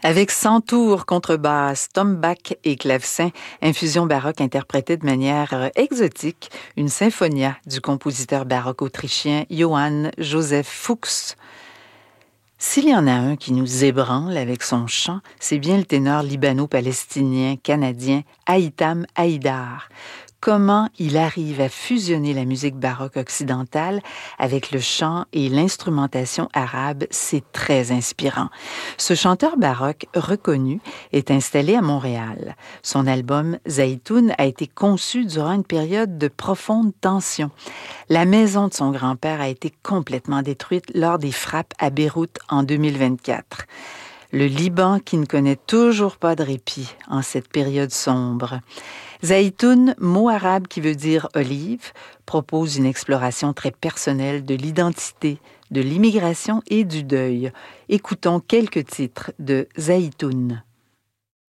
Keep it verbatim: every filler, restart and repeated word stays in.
Avec Santour, contrebasse, tombak et clavecin, infusion baroque interprétée de manière euh, exotique, une symphonia du compositeur baroque autrichien Johann Joseph Fuchs. S'il y en a un qui nous ébranle avec son chant, c'est bien le ténor libano-palestinien canadien Haïtam Haïdar. Comment il arrive à fusionner la musique baroque occidentale avec le chant et l'instrumentation arabe, c'est très inspirant. Ce chanteur baroque reconnu est installé à Montréal. Son album Zaïtoun a été conçu durant une période de profonde tension. La maison de son grand-père a été complètement détruite lors des frappes à Beyrouth en deux mille vingt-quatre. Le Liban qui ne connaît toujours pas de répit en cette période sombre. Zaïtoun, mot arabe qui veut dire olive, propose une exploration très personnelle de l'identité, de l'immigration et du deuil. Écoutons quelques titres de Zaïtoun.